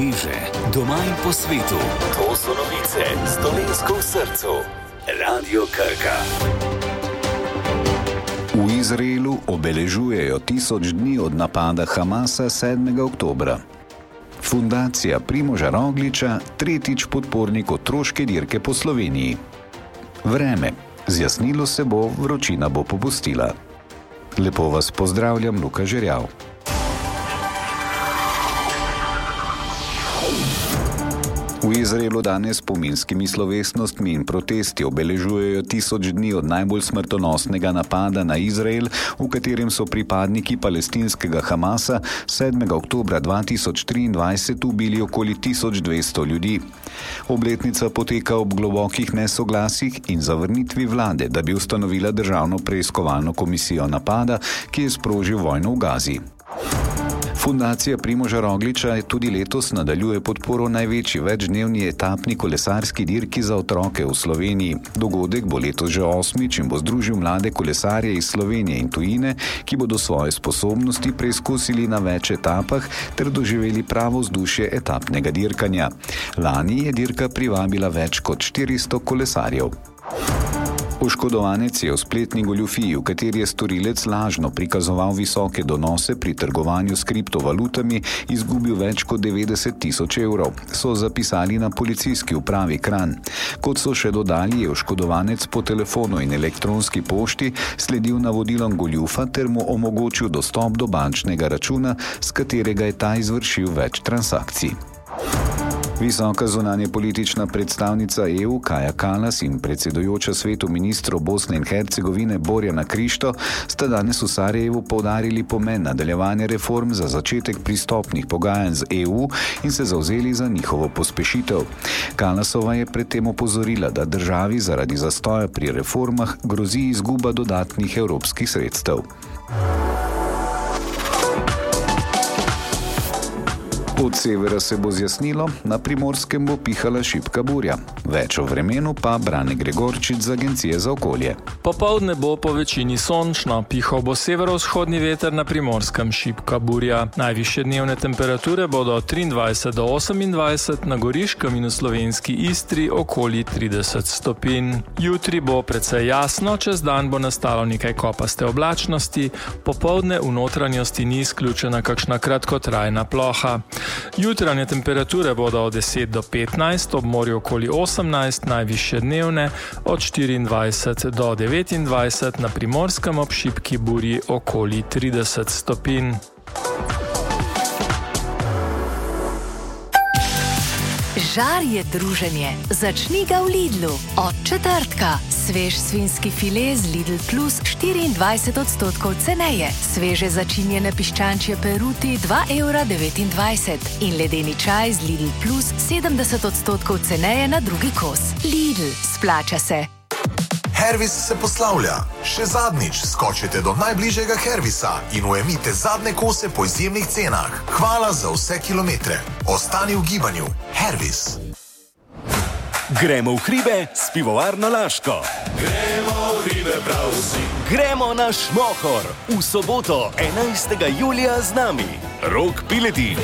sveže, doma in po svetu. To so novice z Dolenjsko v srcu. Radio Krka. V Izraelu obeležujejo 1000 dni od napada Hamasa 7. oktobra. Fundacija Primoža Rogliča tretjič podpornik otroške dirke po Sloveniji. Vreme. Zjasnilo se bo, vročina bo popustila. Lepo vas pozdravljam, Luka Žerjav. V Izraelu danes s spominskimi slovesnostmi in protesti obeležujejo 1000 dni od najbolj smrtonosnega napada na Izrael, v katerem so pripadniki palestinskega Hamasa 7. oktobra 2023 ubili okoli 1200 ljudi. Obletnica poteka ob globokih nesoglasjih in zavrnitvi vlade, da bi ustanovila državno preiskovalno komisijo napada, ki je sprožil vojno v Gazi. Fundacija Primoža Rogliča tudi letos nadaljuje podporo največji večdnevni etapni kolesarski dirki za otroke v Sloveniji. Dogodek bo letos že 8. in bo združil mlade kolesarje iz Slovenije in tujine, ki bodo svoje sposobnosti preizkusili na več etapah ter doživeli pravo vzdušje etapnega dirkanja. Lani je dirka privabila več kot 400 kolesarjev. Oškodovanec je v spletni goljufiji, v kateri je storilec lažno prikazoval visoke donose pri trgovanju s kriptovalutami, izgubil več kot 90 000 evrov, so zapisali na policijski upravi Kranj. Kot so še dodali, je oškodovanec po telefonu in elektronski pošti sledil navodilom goljufa ter mu omogočil dostop do bančnega računa, s katerega je ta izvršil več transakcij. Visoka zunanjepolitična predstavnica EU Kaja Kallas in predsedujoča svetu ministrov Bosne in Hercegovine Borjana Krišto sta danes v Sarajevu poudarili pomen nadaljevanja reform za začetek pristopnih pogajanj z EU in se zavzeli za njihovo pospešitev. Kallasova je predtem opozorila, da državi zaradi zastoja pri reformah grozi izguba dodatnih evropskih sredstev. Od severa se bo zjasnilo, na Primorskem bo pihala šibka burja. Več o vremenu pa Brane Gregorčič z Agencije za okolje. Popoldne bo po večini sončno, pihal bo severovzhodni veter, na Primorskem šibka burja. Najvišje dnevne temperature bodo od 23 do 28, na Goriškem in v slovenski Istri okoli 30 stopinj. Jutri bo precej jasno, čez dan bo nastalo nekaj kopaste oblačnosti, popoldne v notranjosti ni izključena kakšna kratkotrajna ploha. Jutranje temperature bodo od 10 do 15, ob morju okoli 18, najvišje dnevne od 24 do 29, na Primorskem ob šibki burji okoli 30 stopinj. Žar je druženje. Začni ga v Lidlu. Od četrtka. Svež svinjski file z Lidl Plus 24% ceneje. Sveže začinjene piščančje peruti 2,29 €. In ledeni čaj z Lidl Plus 70% ceneje na drugi kos. Lidl, splača se. Hervis se poslavlja. Še zadnjič skočite do najbližjega Hervisa in ujemite zadnje kose po izjemnih cenah. Hvala za vse kilometre. Ostani v gibanju. Hervis. Gremo v hribe s pivovarno Laško. Gremo v hribe prav vsi. Gremo na Šmohor v soboto 11. julija z nami. Rok Piletič.